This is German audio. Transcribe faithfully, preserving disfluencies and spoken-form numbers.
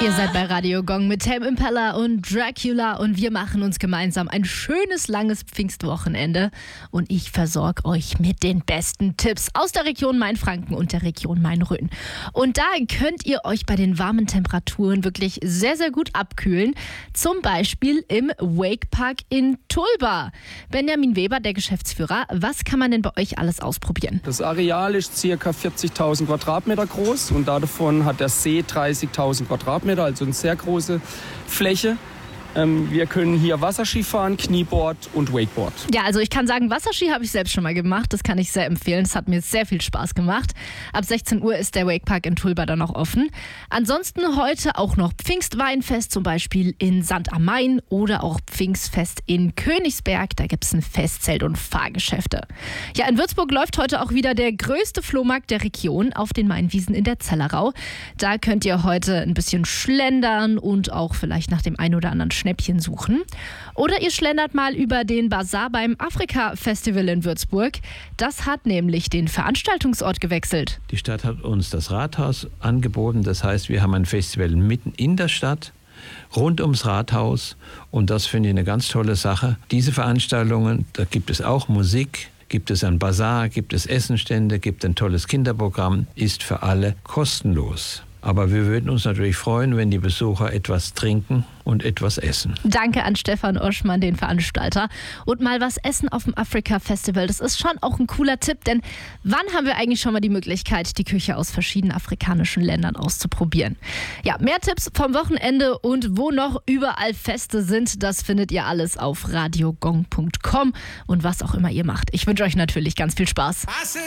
Ihr seid bei Radio Gong mit Tame Impala und Dracula und wir machen uns gemeinsam ein schönes, langes Pfingstwochenende und ich versorge euch mit den besten Tipps aus der Region Mainfranken und der Region Main-Rhön. Und da könnt ihr euch bei den warmen Temperaturen wirklich sehr, sehr gut abkühlen. Zum Beispiel im Wakepark in Tulba. Benjamin Weber, der Geschäftsführer, was kann man denn bei euch alles ausprobieren? Das Areal ist ca. vierzigtausend Quadratmeter groß und davon hat der See dreißigtausend Quadratmeter, also eine sehr große Fläche. Ähm, wir können hier Wasserski fahren, Knieboard und Wakeboard. Ja, also ich kann sagen, Wasserski habe ich selbst schon mal gemacht. Das kann ich sehr empfehlen. Das hat mir sehr viel Spaß gemacht. Ab sechzehn Uhr ist der Wakepark in Tulba dann noch offen. Ansonsten heute auch noch Pfingstweinfest, zum Beispiel in Sand am Main oder auch Pfingstfest in Königsberg. Da gibt es ein Festzelt und Fahrgeschäfte. Ja, in Würzburg läuft heute auch wieder der größte Flohmarkt der Region auf den Mainwiesen in der Zellerau. Da könnt ihr heute ein bisschen schlendern und auch vielleicht nach dem ein oder anderen Schnäppchen suchen. Oder ihr schlendert mal über den Bazar beim Afrika-Festival in Würzburg. Das hat nämlich den Veranstaltungsort gewechselt. Die Stadt hat uns das Rathaus angeboten. Das heißt, wir haben ein Festival mitten in der Stadt, rund ums Rathaus. Und das finde ich eine ganz tolle Sache. Diese Veranstaltungen, da gibt es auch Musik, gibt es ein Bazar, gibt es Essenstände, gibt ein tolles Kinderprogramm, ist für alle kostenlos. Aber wir würden uns natürlich freuen, wenn die Besucher etwas trinken und etwas essen. Danke an Stefan Oschmann, den Veranstalter. Und mal was essen auf dem Afrika-Festival, das ist schon auch ein cooler Tipp, denn wann haben wir eigentlich schon mal die Möglichkeit, die Küche aus verschiedenen afrikanischen Ländern auszuprobieren? Ja, mehr Tipps vom Wochenende und wo noch überall Feste sind, das findet ihr alles auf radiogong punkt com und was auch immer ihr macht. Ich wünsche euch natürlich ganz viel Spaß.